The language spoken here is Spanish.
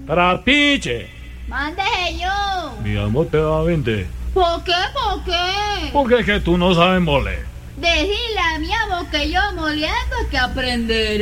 Trapiche. Mándese yo. Mi amor te da 20. ¿Por qué? ¿Por qué? Porque es que tú no sabes moler. Decirle a mi amor que yo moliendo hay que aprender.